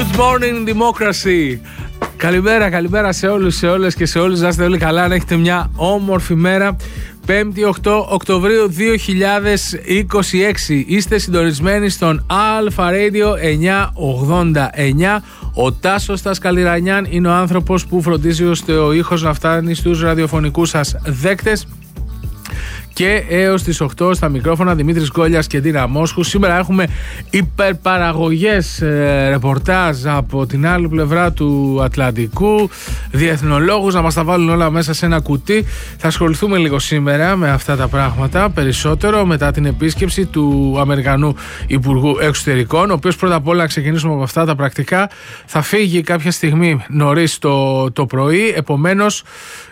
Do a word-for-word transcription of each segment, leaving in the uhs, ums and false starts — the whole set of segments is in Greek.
Good morning democracy. Καλημέρα, καλημέρα σε όλους, σε όλες και σε όλους. Να είστε όλοι καλά, να έχετε μια όμορφη μέρα. πέμπτη οκτώ Οκτωβρίου δύο χιλιάδες είκοσι έξι. Είστε συντονισμένοι στον Alpha Radio εννιακόσια ογδόντα εννιά. Ο Τάσος Τασκαλιρανιάν είναι ο άνθρωπος που φροντίζει ώστε ο ήχος να φτάνει στους ραδιοφωνικούς σας δέκτες. Και έως τις οκτώ στα μικρόφωνα Δημήτρης Γκόλιας και Ντίνα Μόσχου. Σήμερα έχουμε υπερπαραγωγές, ε, ρεπορτάζ από την άλλη πλευρά του Ατλαντικού, διεθνολόγους να μας τα βάλουν όλα μέσα σε ένα κουτί. Θα ασχοληθούμε λίγο σήμερα με αυτά τα πράγματα περισσότερο μετά την επίσκεψη του Αμερικανού Υπουργού Εξωτερικών, ο οποίος πρώτα απ' όλα, να ξεκινήσουμε από αυτά τα πρακτικά, θα φύγει κάποια στιγμή νωρίς το, το πρωί, επομένως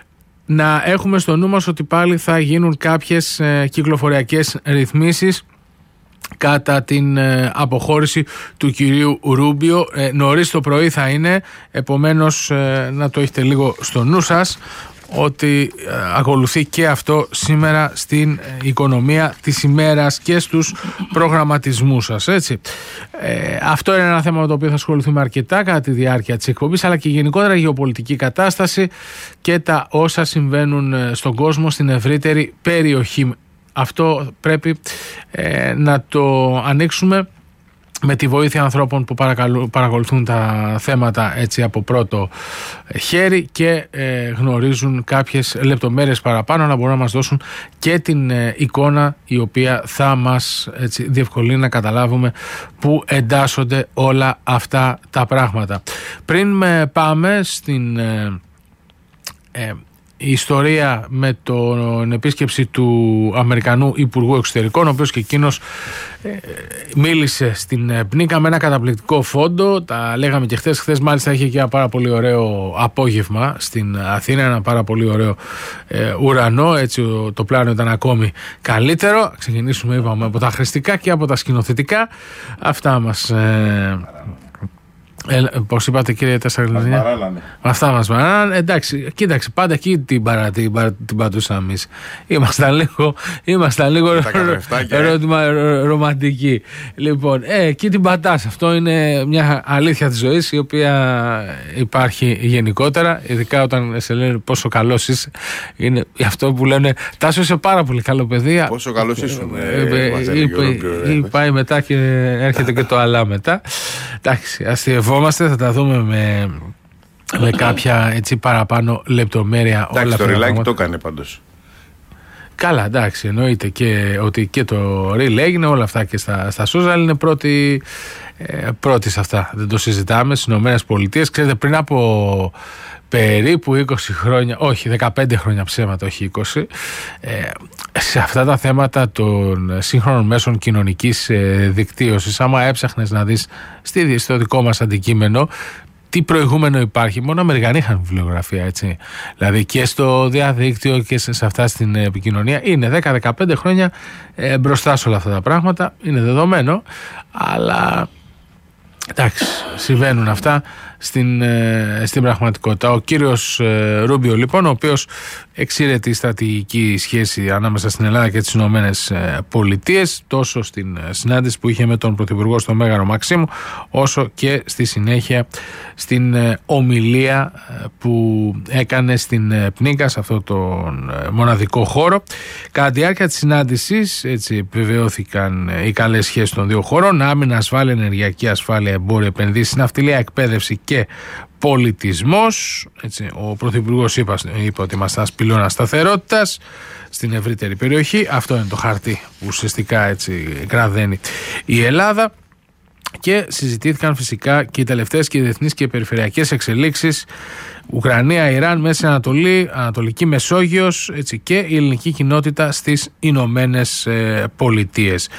να έχουμε στο νου μας ότι πάλι θα γίνουν κάποιες ε, κυκλοφοριακές ρυθμίσεις κατά την ε, αποχώρηση του κυρίου Ρούμπιο. Ε, νωρίς το πρωί θα είναι, επομένως ε, να το έχετε λίγο στο νου σας ότι ε, ακολουθεί και αυτό σήμερα στην ε, οικονομία της ημέρας και στους προγραμματισμούς σας, έτσι. Ε, αυτό είναι ένα θέμα με το οποίο θα ασχοληθούμε αρκετά κατά τη διάρκεια της εκπομπής, αλλά και γενικότερα η γεωπολιτική κατάσταση και τα όσα συμβαίνουν ε, στον κόσμο, στην ευρύτερη περιοχή. Αυτό πρέπει ε, να το ανοίξουμε με τη βοήθεια ανθρώπων που παρακολουθούν τα θέματα έτσι από πρώτο χέρι και ε, γνωρίζουν κάποιες λεπτομέρειες παραπάνω, να μπορούν να μας δώσουν και την ε, εικόνα η οποία θα μας έτσι, διευκολύνει να καταλάβουμε πού εντάσσονται όλα αυτά τα πράγματα. Πριν με πάμε στην ε, ε, η ιστορία με την επίσκεψη του Αμερικανού Υπουργού Εξωτερικών, ο οποίος και εκείνος ε, μίλησε στην Πνίκα με ένα καταπληκτικό φόντο. Τα λέγαμε και χθες. Χθες μάλιστα είχε και ένα πάρα πολύ ωραίο απόγευμα στην Αθήνα, ένα πάρα πολύ ωραίο ε, ουρανό. Έτσι το πλάνο ήταν ακόμη καλύτερο. Ξεκινήσουμε, είπαμε, από τα χρηστικά και από τα σκηνοθετικά. Αυτά μας... Ε, Ε, πώς είπατε, κύριε Τεσσαριλανία? Αυτά μας παράλανε. Εντάξει, κοίταξε, πάντα εκεί την, παρα, την, παρα, την πατούσαμε εμείς. Ήμασταν λίγο, ήμασταν λίγο ερώτημα ρομαντικοί. Λοιπόν, ε, εκεί την πατάς. Αυτό είναι μια αλήθεια της ζωής η οποία υπάρχει γενικότερα. Ειδικά όταν σε λένε πόσο καλός είσαι. Είναι αυτό που λένε, Τάσο, είσαι πάρα πολύ καλό παιδί. Πόσο καλός ήσουν. Ή πάει μετά και έρχεται και το αλλά μετά. Εντάξει, αστειευόμαστε, θα τα δούμε με, με κάποια έτσι παραπάνω λεπτομέρεια. Εντάξει, όλα το ριλάκι το έκανε πάντως. Καλά, εντάξει, εννοείται και ότι και το ριλ έγινε, όλα αυτά και στα, στα social είναι πρώτη, ε, πρώτη σε αυτά. Δεν το συζητάμε στις Ηνωμένες Πολιτείες. Ξέρετε, πριν από περίπου είκοσι χρόνια, όχι δεκαπέντε χρόνια ψέματα, όχι είκοσι, ε, σε αυτά τα θέματα των σύγχρονων μέσων κοινωνικής ε, δικτύωσης, άμα έψαχνες να δεις στη, στο δικό μας αντικείμενο τι προηγούμενο υπάρχει, μόνο Αμερικανοί είχαν βιβλιογραφία, έτσι. Δηλαδή και στο διαδίκτυο και σε, σε αυτά στην επικοινωνία είναι δέκα με δεκαπέντε χρόνια ε, μπροστά σε όλα αυτά τα πράγματα, είναι δεδομένο, αλλά εντάξει, συμβαίνουν αυτά στην, ε, στην πραγματικότητα. Ο κύριος ε, Ρούμπιο, λοιπόν, ο οποίος εξήρε τη στρατηγική σχέση ανάμεσα στην Ελλάδα και τις Ηνωμένες Πολιτείες, τόσο στην ε, συνάντηση που είχε με τον Πρωθυπουργό στο Μέγαρο Μαξίμου, όσο και στη συνέχεια στην ε, ομιλία ε, που έκανε στην ε, Πνίκα, σε αυτό τον ε, μοναδικό χώρο. Κατά τη διάρκεια της συνάντησης, έτσι, επιβεβαιώθηκαν ε, οι καλές σχέσεις των δύο χωρών, άμυνα, ασφάλεια, ενεργειακή ασφάλεια, εμπόριο, επενδύσεις, ναυτιλία, εκπαίδευση και πολιτισμός. Έτσι, ο Πρωθυπουργός είπε, είπε ότι είμαστε ένας πυλώνας σταθερότητας στην ευρύτερη περιοχή. Αυτό είναι το χαρτί που ουσιαστικά έτσι γραδένει η Ελλάδα. Και συζητήθηκαν φυσικά και οι τελευταίες και οι διεθνείς και οι περιφερειακές εξελίξεις, Ουκρανία, Ιράν, Μέση Ανατολή, Ανατολική Μεσόγειος, έτσι, και η ελληνική κοινότητα στις Ηνωμένες Πολιτείες.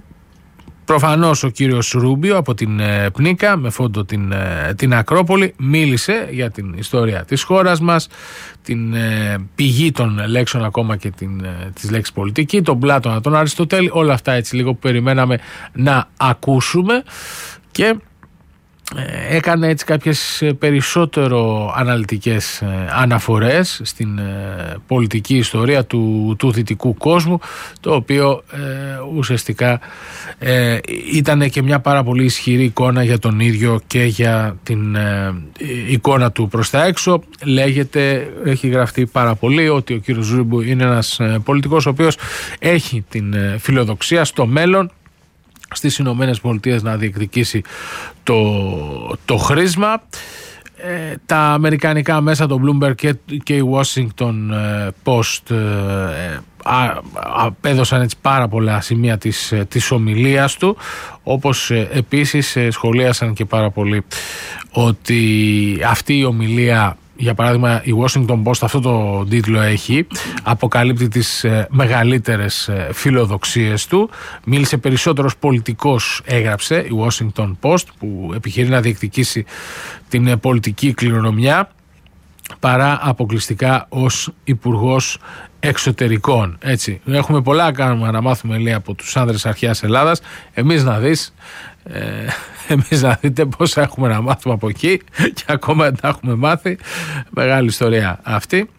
Προφανώς ο κύριος Ρούμπιο από την ε, Πνίκα, με φόντο την, ε, την Ακρόπολη, μίλησε για την ιστορία της χώρας μας, την ε, πηγή των λέξεων, ακόμα και την, ε, της λέξης πολιτική, τον Πλάτωνα, τον Αριστοτέλη, όλα αυτά έτσι λίγο που περιμέναμε να ακούσουμε. Και έκανε έτσι κάποιες περισσότερο αναλυτικές αναφορές στην πολιτική ιστορία του, του δυτικού κόσμου, το οποίο ε, ουσιαστικά ε, ήταν και μια πάρα πολύ ισχυρή εικόνα για τον ίδιο και για την ε, εικόνα του προς τα έξω. Λέγεται, έχει γραφτεί πάρα πολύ ότι ο κύριος Ρούμπιο είναι ένας πολιτικός ο οποίος έχει την φιλοδοξία στο μέλλον στις Ηνωμένες Πολιτείες να διεκδικήσει το, το χρήσμα. Ε, τα αμερικανικά μέσα, το Bloomberg και, και η Washington Post ε, α, απέδωσαν έτσι πάρα πολλά σημεία της, της ομιλίας του, όπως ε, επίσης ε, σχολίασαν και πάρα πολύ ότι αυτή η ομιλία, για παράδειγμα η Washington Post αυτό το τίτλο έχει, αποκαλύπτει τις ε, μεγαλύτερες ε, φιλοδοξίες του. Μίλησε περισσότερος πολιτικός, έγραψε η Washington Post, που επιχειρεί να διεκδικήσει την ε, πολιτική κληρονομιά, παρά αποκλειστικά ως υπουργός εξωτερικών. Έτσι, έχουμε πολλά κάνουμε να μάθουμε, λέει, από τους άνδρες αρχαίας Ελλάδας. Εμείς να δεις, ε, εμείς να δείτε πόσα έχουμε να μάθουμε από εκεί και ακόμα δεν τα έχουμε μάθει. Μεγάλη ιστορία αυτή.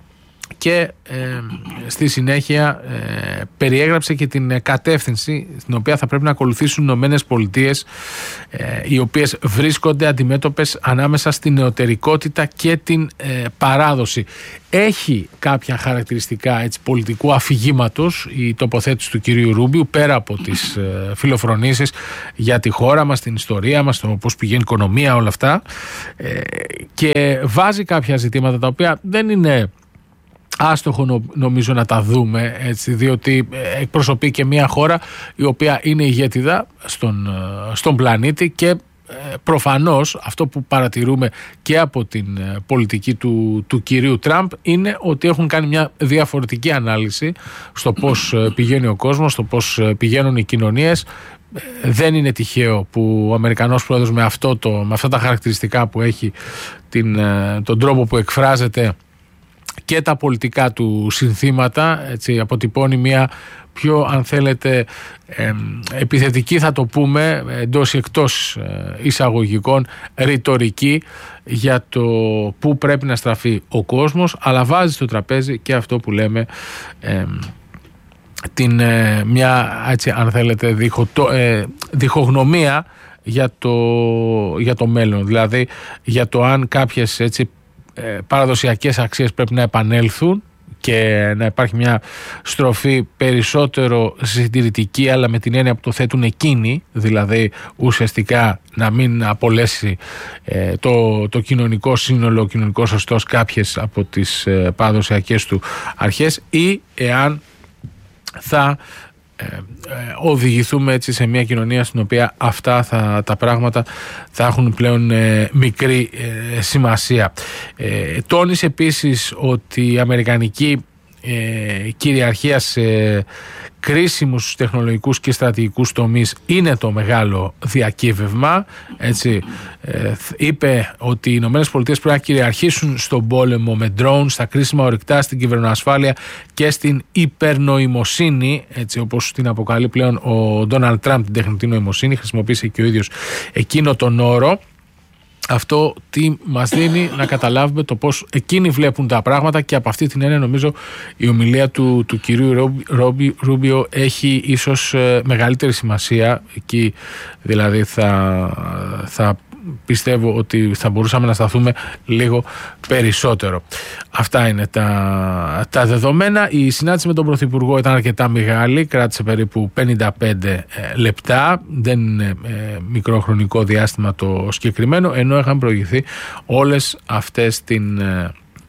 Και ε, στη συνέχεια ε, περιέγραψε και την κατεύθυνση στην οποία θα πρέπει να ακολουθήσουν οι Ηνωμένες Πολιτείες, ε, οι οποίες βρίσκονται αντιμέτωπες ανάμεσα στην νεωτερικότητα και την ε, παράδοση. Έχει κάποια χαρακτηριστικά έτσι, πολιτικού αφηγήματος η τοποθέτηση του κυρίου Ρούμπιου, πέρα από τις ε, φιλοφρονήσεις για τη χώρα μας, την ιστορία μας, το πώς πηγαίνει η οικονομία, όλα αυτά, ε, και βάζει κάποια ζητήματα τα οποία δεν είναι άστοχο νομίζω να τα δούμε, έτσι, διότι εκπροσωπεί και μια χώρα η οποία είναι ηγέτιδα στον, στον πλανήτη και προφανώς αυτό που παρατηρούμε και από την πολιτική του, του κυρίου Τραμπ είναι ότι έχουν κάνει μια διαφορετική ανάλυση στο πώς πηγαίνει ο κόσμος, στο πώς πηγαίνουν οι κοινωνίες. Δεν είναι τυχαίο που ο Αμερικανός πρόεδρος με, αυτό το, με αυτά τα χαρακτηριστικά που έχει, την, τον τρόπο που εκφράζεται και τα πολιτικά του συνθήματα, έτσι, αποτυπώνει μια πιο, αν θέλετε, ε, επιθετική, θα το πούμε, εντός ή εκτός ε, εισαγωγικών, ρητορική για το πού πρέπει να στραφεί ο κόσμος, αλλά βάζει στο τραπέζι και αυτό που λέμε ε, την, ε, μια, έτσι, αν θέλετε, διχοτο, ε, διχογνωμία για το, για το μέλλον, δηλαδή για το αν κάποιες, έτσι, παραδοσιακές αξίες πρέπει να επανέλθουν και να υπάρχει μια στροφή περισσότερο συντηρητική, αλλά με την έννοια που το θέτουν εκείνοι, δηλαδή ουσιαστικά να μην απολέσει ε, το, το κοινωνικό σύνολο, ο κοινωνικός σωστός κάποιες από τις ε, παραδοσιακές του αρχές, ή εάν θα Ε, ε, οδηγηθούμε έτσι σε μια κοινωνία στην οποία αυτά θα, τα πράγματα θα έχουν πλέον ε, μικρή ε, σημασία. Ε, τόνισε επίσης ότι η αμερικανική ε, κυριαρχία σε κρίσιμους τεχνολογικούς και στρατηγικούς τομείς είναι το μεγάλο διακύβευμα. Έτσι, ε, είπε ότι οι Ηνωμένες Πολιτείες πρέπει να κυριαρχήσουν στον πόλεμο με drones, στα κρίσιμα ορυκτά, στην κυβερνοασφάλεια και στην υπερνοημοσύνη, έτσι όπως την αποκαλεί πλέον ο Ντόναλντ Τραμπ, την τεχνητή νοημοσύνη. Χρησιμοποίησε και ο ίδιος εκείνο τον όρο. Αυτό τι μας δίνει να καταλάβουμε το πώς εκείνοι βλέπουν τα πράγματα, και από αυτή την έννοια νομίζω η ομιλία του, του κυρίου Ρούμπιο έχει ίσως μεγαλύτερη σημασία. Εκεί δηλαδή θα, θα πιστεύω ότι θα μπορούσαμε να σταθούμε λίγο περισσότερο. Αυτά είναι τα, τα δεδομένα. Η συνάντηση με τον Πρωθυπουργό ήταν αρκετά μεγάλη, κράτησε περίπου πενήντα πέντε λεπτά, δεν είναι ε, μικρό χρονικό διάστημα το συγκεκριμένο, ενώ είχαν προηγηθεί όλες αυτές την... Ε,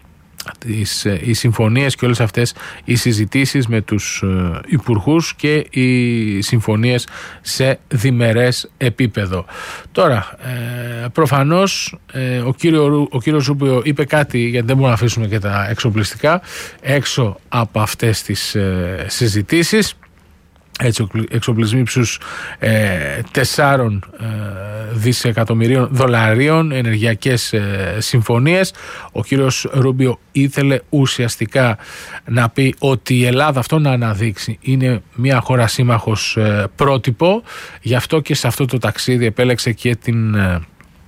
Τις, οι συμφωνίες και όλες αυτές οι συζητήσεις με τους ε, υπουργούς και οι συμφωνίες σε διμερές επίπεδο. Τώρα, ε, προφανώς ε, ο, κύριο, ο κύριος Ρούμπιο είπε κάτι, γιατί δεν μπορούμε να αφήσουμε και τα εξοπλιστικά έξω από αυτές τις ε, συζητήσεις. Έτσι, εξοπλισμοί ύψους ε, τεσσάρων ε, δισεκατομμυρίων δολαρίων, ενεργειακές ε, συμφωνίες. Ο κύριος Ρούμπιο ήθελε ουσιαστικά να πει ότι η Ελλάδα αυτό να αναδείξει είναι μια χώρα σύμμαχος ε, πρότυπο. Γι' αυτό και σε αυτό το ταξίδι επέλεξε και την ε,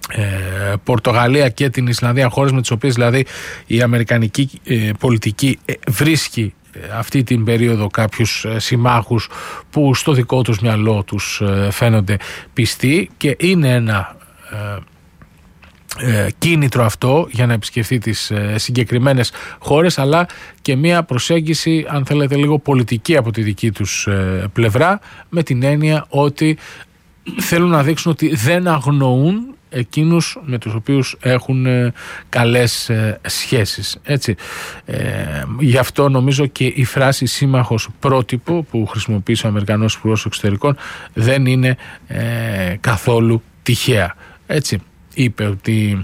ε, Πορτογαλία και την Ισλανδία, χώρες με τις οποίες δηλαδή η αμερικανική ε, πολιτική ε, βρίσκει αυτή την περίοδο κάποιους συμμάχους που στο δικό τους μυαλό τους φαίνονται πιστοί, και είναι ένα ε, κίνητρο αυτό για να επισκεφθεί τις ε, συγκεκριμένες χώρες, αλλά και μια προσέγγιση, αν θέλετε, λίγο πολιτική από τη δική τους ε, πλευρά, με την έννοια ότι θέλουν να δείξουν ότι δεν αγνοούν εκείνους με τους οποίους έχουν ε, καλές ε, σχέσεις, έτσι. Ε, γι' αυτό νομίζω και η φράση σύμμαχος πρότυπο που χρησιμοποίησε ο Αμερικανός Υπουργός Εξωτερικών δεν είναι ε, καθόλου τυχαία, έτσι. Είπε ότι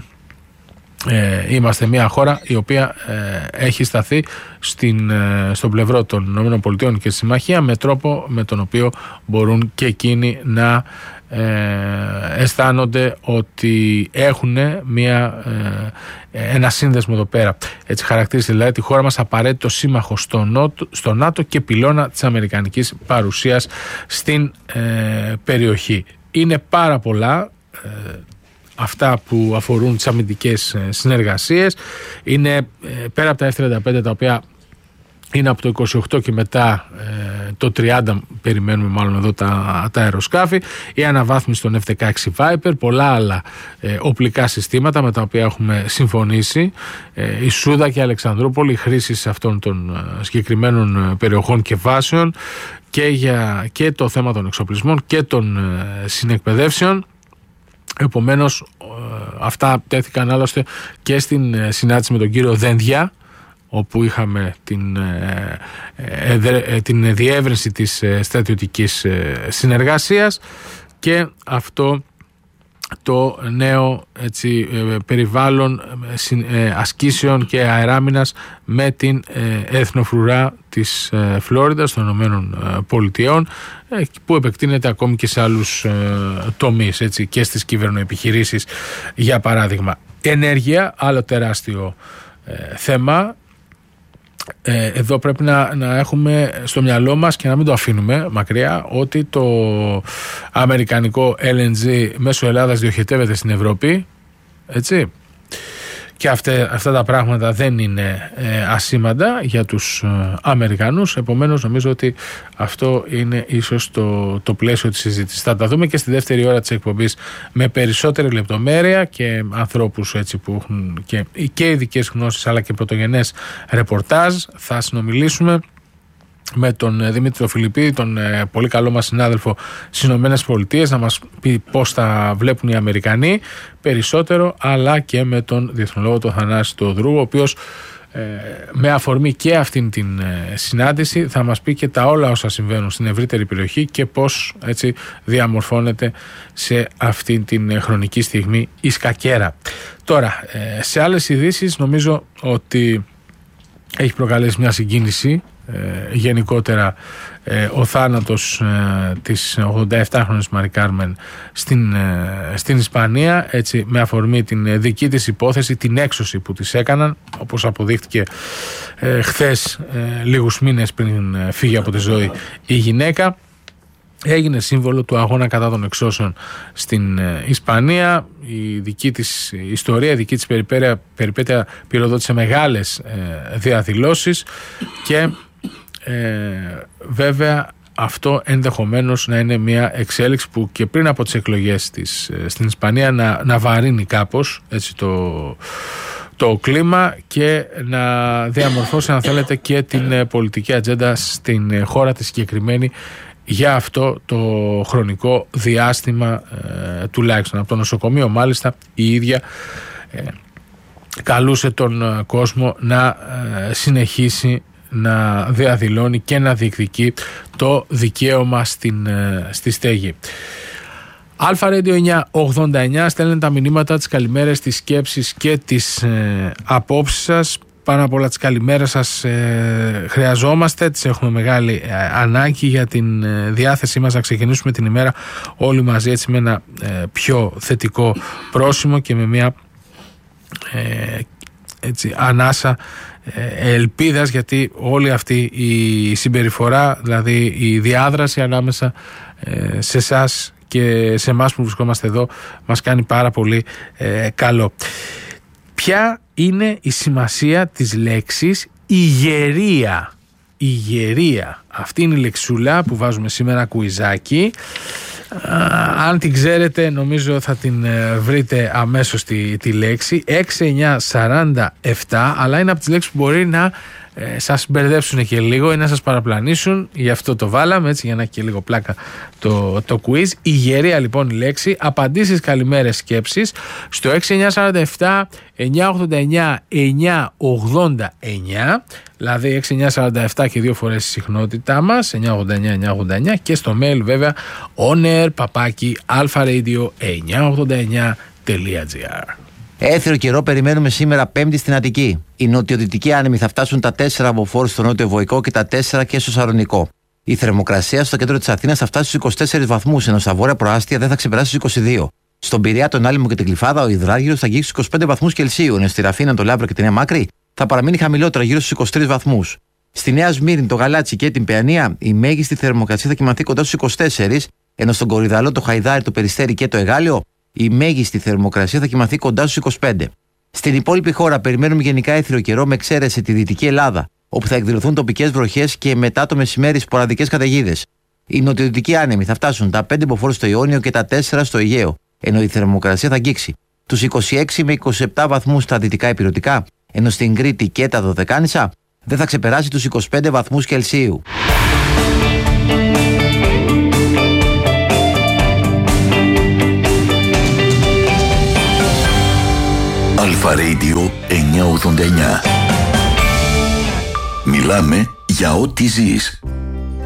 ε, είμαστε μια χώρα η οποία ε, έχει σταθεί στην, ε, στον πλευρό των ΗΠΑ και στη συμμαχία με τρόπο με τον οποίο μπορούν και εκείνοι να ε, αισθάνονται ότι έχουν μια, ε, ένα σύνδεσμο εδώ πέρα. Έτσι χαρακτήρισε δηλαδή τη χώρα μας απαραίτητο σύμμαχο στο, νότο, στο ΝΑΤΟ και πυλώνα της αμερικανικής παρουσίας στην ε, περιοχή. Είναι πάρα πολλά ε, αυτά που αφορούν τις αμυντικές συνεργασίες. Είναι πέρα από τα εφ τριάντα πέντε, τα οποία είναι από το είκοσι οκτώ και μετά το τριάντα, περιμένουμε μάλλον εδώ τα, τα αεροσκάφη, η αναβάθμιση των εφ δεκαέξι Viper, πολλά άλλα ε, οπλικά συστήματα με τα οποία έχουμε συμφωνήσει, ε, η Σούδα και η Αλεξανδρούπολη, χρήση αυτών των ε, συγκεκριμένων περιοχών και βάσεων, και, για, και το θέμα των εξοπλισμών και των ε, συνεκπαιδεύσεων. Επομένως αυτά τέθηκαν άλλωστε και στην συνάντηση με τον κύριο Δένδια, όπου είχαμε την, ε, ε, την διεύρυνση της στρατιωτικής συνεργασίας, και αυτό το νέο, έτσι, περιβάλλον ασκήσεων και αεράμινας με την έθνο-φρουρά της Φλόριδας των Ηνωμένων Πολιτειών, που επεκτείνεται ακόμη και σε άλλους τομείς, έτσι, και στις κυβερνοεπιχειρήσεις, για παράδειγμα. Ενέργεια, άλλο τεράστιο θέμα. Εδώ πρέπει να, να έχουμε στο μυαλό μας και να μην το αφήνουμε μακριά ότι το αμερικανικό ελ εν τζι μέσω Ελλάδας διοχετεύεται στην Ευρώπη, έτσι, και αυτά, αυτά τα πράγματα δεν είναι ε, ασήμαντα για τους ε, Αμερικανούς. Επομένως νομίζω ότι αυτό είναι ίσως το, το πλαίσιο της συζήτησης. Θα τα δούμε και στη δεύτερη ώρα της εκπομπής με περισσότερη λεπτομέρεια και ανθρώπους, έτσι, που έχουν και, και ειδικές γνώσεις αλλά και πρωτογενές ρεπορτάζ. Θα συνομιλήσουμε με τον Δημήτριο Φιλιππίδη, τον ε, πολύ καλό μας συνάδελφο στις Ηνωμένες Πολιτείες, να μας πει πώς τα βλέπουν οι Αμερικανοί περισσότερο, αλλά και με τον διεθνολόγο τον Θανάση Τοδρού, ο οποίος ε, με αφορμή και αυτήν την ε, συνάντηση θα μας πει και τα όλα όσα συμβαίνουν στην ευρύτερη περιοχή και πώς, έτσι, διαμορφώνεται σε αυτήν την χρονική στιγμή η σκακέρα. Τώρα, ε, σε άλλες ειδήσεις νομίζω ότι έχει προκαλέσει μια συγκίνηση Ε, γενικότερα ε, ο θάνατος ε, της ογδονταεπτάχρονης Μαρή Κάρμεν στην, ε, στην Ισπανία, έτσι, με αφορμή την δική της υπόθεση, την έξωση που της έκαναν, όπως αποδείχτηκε ε, χθες, ε, λίγους μήνες πριν ε, φύγει από τη ζωή η γυναίκα. Έγινε σύμβολο του αγώνα κατά των εξώσεων στην ε, Ισπανία. Η δική της ιστορία, η δική της περιπέτεια, περιπέτεια πυροδότησε μεγάλες ε, διαδηλώσεις και Ε, βέβαια αυτό ενδεχομένως να είναι μια εξέλιξη που και πριν από τις εκλογές της, στην Ισπανία να, να βαρύνει κάπως, έτσι, το, το κλίμα και να διαμορφώσει, αν θέλετε, και την πολιτική ατζέντα στην χώρα τη συγκεκριμένη για αυτό το χρονικό διάστημα, ε, τουλάχιστον. Από το νοσοκομείο μάλιστα η ίδια ε, καλούσε τον κόσμο να ε, συνεχίσει να διαδηλώνει και να διεκδικεί το δικαίωμα στην, στη στέγη. Αλφα Radio εννιά ογδόντα εννιά, στέλνετε τα μηνύματα, τις καλημέρες, τις σκέψεις και τις ε, απόψεις σας. Πάνω απ' όλα τις καλημέρες σας ε, χρειαζόμαστε, τις έχουμε μεγάλη ε, ανάγκη για την ε, διάθεσή μας να ξεκινήσουμε την ημέρα όλοι μαζί, έτσι, με ένα ε, πιο θετικό πρόσημο και με μια ε, έτσι, ανάσα ελπίδας, γιατί όλη αυτή η συμπεριφορά, δηλαδή η διάδραση ανάμεσα σε εσάς και σε εμάς που βρισκόμαστε εδώ μας κάνει πάρα πολύ ε, καλό. Ποια είναι η σημασία της λέξης ηγερία? Ηγερία. Αυτή είναι η λεξούλα που βάζουμε σήμερα κουιζάκι. Αν την ξέρετε νομίζω θα την βρείτε αμέσως τη, τη λέξη. Έξι εννιά σαράντα επτά, αλλά είναι από τις λέξεις που μπορεί να ε, σας μπερδέψουν και λίγο ή να σας παραπλανήσουν. Γι' αυτό το βάλαμε έτσι, για να έχει και λίγο πλάκα το, το quiz. Ηγερία λοιπόν η λέξη. Απαντήσεις, καλημέρες, σκέψεις στο έξι εννιά σαράντα επτά εννιά ογδόντα εννιά εννιά ογδόντα εννιά, δηλαδή έξι εννιά σαράντα επτά και δύο φορές η συχνότητά μας, εννιά ογδόντα εννιά εννιά ογδόντα εννιά, και στο mail βέβαια onair παπάκι alpharadio εννιά ογδόντα εννιά τελεία gr. Έθριο καιρό περιμένουμε σήμερα Πέμπτη στην Αττική. Οι νοτιοδυτικοί άνεμοι θα φτάσουν τα τέσσερα από Φόρ στο νότιο Βοϊκό και τα τέσσερα και στο Σαλονικό. Η θερμοκρασία στο κέντρο της Αθήνας θα φτάσει στους είκοσι τέσσερις βαθμούς, ενώ στα βόρεια προάστια δεν θα ξεπεράσει τους είκοσι δύο. Στον Πειραιά, τον Άλυμο και την Κλιφάδα, ο υδράργυρος θα αγγίξει στους είκοσι πέντε βαθμούς Κελσίου, ενώ στη Ραφίνα, το Λάμπρο και τη Νέα Μάκρη θα παραμείνει χαμηλότερα, γύρω στους είκοσι τρεις βαθμούς. Στη Νέα Σμύρνη, το Γαλάτσι και την Παιανία, η μέγιστη θερμοκρασία θα κυμανθεί κοντά στους είκοσι τέσσερις, ενώ στον Κορυδαλό, το Χαϊδάρι, το Περιστέρι και το Εγάλεο, η μέγιστη θερμοκρασία θα κυμανθεί κοντά στους είκοσι πέντε. Στην υπόλοιπη χώρα περιμένουμε γενικά έθριο καιρό, με εξαίρεση τη Δυτική Ελλάδα, όπου θα εκδηλωθούν τοπικές βροχές και μετά το μεσημέρι σποραδικές καταιγίδες. Οι νοτιοδυτικοί άνεμοι θα φτάσουν τα πέντε μποφόρ στο Ιόνιο και τα τέσσερα στο Αιγαίο, ενώ η θερμοκρασία θα αγγίξει τους είκοσι έξι με είκοσι επτά βαθμούς στα δυτικά ηπειρωτικά, ενώ στην Κρήτη και τα Δωδεκάνησα δεν θα ξεπεράσει τους είκοσι πέντε βαθμούς Κελσίου. Αλφα-Radio εννιακόσια ογδόντα εννιά. Μιλάμε για ό,τι ζεις.